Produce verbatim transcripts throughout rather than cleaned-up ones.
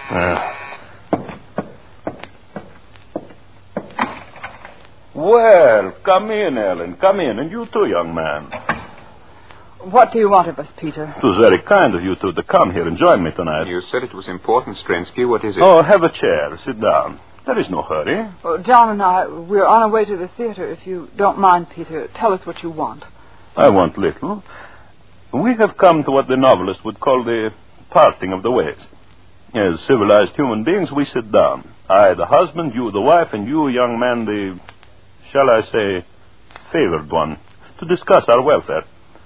Uh. Well, come in, Ellen. Come in. And you too, young man. What do you want of us, Peter? It was very kind of you two to come here and join me tonight. You said it was important, Strensky. What is it? Oh, have a chair. Sit down. There is no hurry. Well, John and I, we're on our way to the theater. If you don't mind, Peter, tell us what you want. I want little. We have come to what the novelist would call the parting of the ways. As civilized human beings, we sit down. I, the husband, you, the wife, and you, young man, the, shall I say, favored one, to discuss our welfare.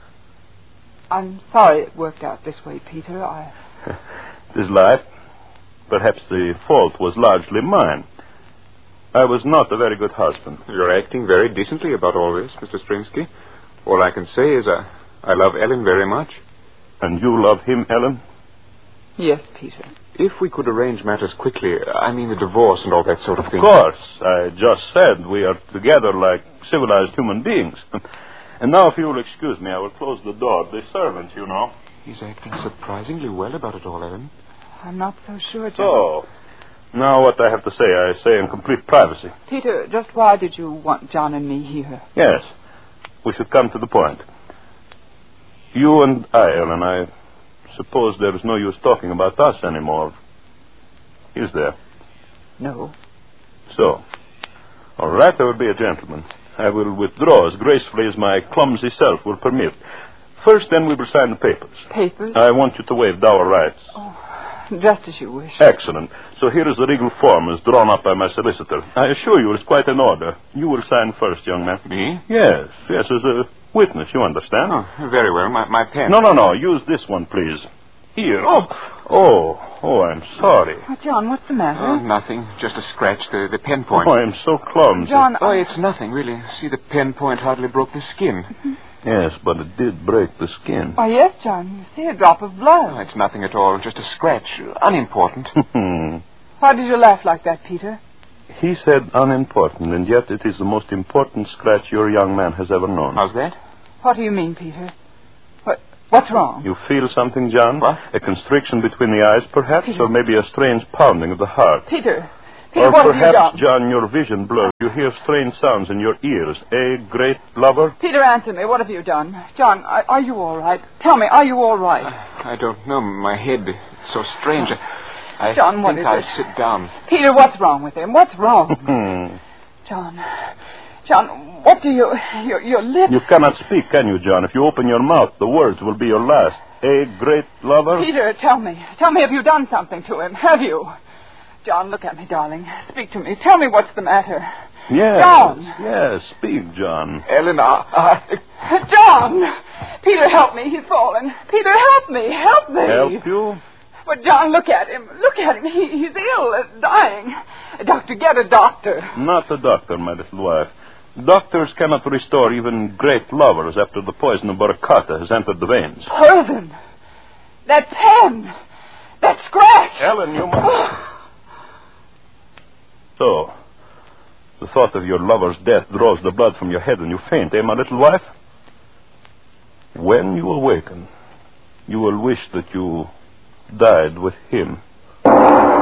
I'm sorry it worked out this way, Peter. I... It is life. Perhaps the fault was largely mine. I was not a very good husband. You're acting very decently about all this, Mister Strinsky. All I can say is I, I love Ellen very much. And you love him, Ellen? Yes, Peter. If we could arrange matters quickly, I mean the divorce and all that sort of thing. Of course. I just said we are together like civilized human beings. And now, if you will excuse me, I will close the door. The servant, you know. He's acting surprisingly well about it all, Ellen. I'm not so sure, John. So, now what I have to say, I say in complete privacy. Peter, just why did you want John and me here? Yes. We should come to the point. You and I, Ellen, I suppose there is no use talking about us anymore. Is there? No. So, all right, I will be a gentleman. I will withdraw as gracefully as my clumsy self will permit. First, then, we will sign the papers. Papers? I want you to waive dower rights. Oh, just as you wish. Excellent. So here is the legal form as drawn up by my solicitor. I assure you it's quite in order. You will sign first, young man. Me? Yes, yes, as a witness, you understand? Oh, very well. My, my pen. No, no, no. Use this one, please. Here. Oh, oh, oh, I'm sorry. Oh, John, what's the matter? Oh, nothing. Just a scratch, the, the pen point. Oh, I'm so clumsy. John, Oh, I... it's nothing, really. See, the pen point hardly broke the skin. Yes, but it did break the skin. Oh, yes, John. You see a drop of blood. Oh, it's nothing at all. Just a scratch. Unimportant. Why did you laugh like that, Peter? He said unimportant, and yet it is the most important scratch your young man has ever known. How's that? What do you mean, Peter? What? What's wrong? You feel something, John? What? A constriction between the eyes, perhaps, Peter. or maybe a strange pounding of the heart. Peter. Peter, Or what have you perhaps, done? John, your vision blurs. You hear strange sounds in your ears. A great lover? Peter, answer me. What have you done? John, are, are you all right? Tell me, are you all right? I don't know. My head is so strange. I, I John, what think is I'll it? sit down. Peter, what's wrong with him? What's wrong? Hmm. John, John, what do you... Your, your lips... You cannot speak, can you, John? If you open your mouth, the words will be your last. A great lover? Peter, tell me. Tell me, have you done something to him? Have you? John, look at me, darling. Speak to me. Tell me what's the matter. Yes. John. Yes, speak, John. Ellen, I... John! Peter, help me. He's fallen. Peter, help me. Help me. Help you? But, John, look at him. Look at him. He, he's ill, uh, dying. Doctor, get a doctor. Not a doctor, my little wife. Doctors cannot restore even great lovers after the poison of Boricata has entered the veins. Poison. That pen. That scratch. Ellen, you must... So, the thought of your lover's death draws the blood from your head and you faint, eh, my little wife? When you awaken, you will wish that you died with him.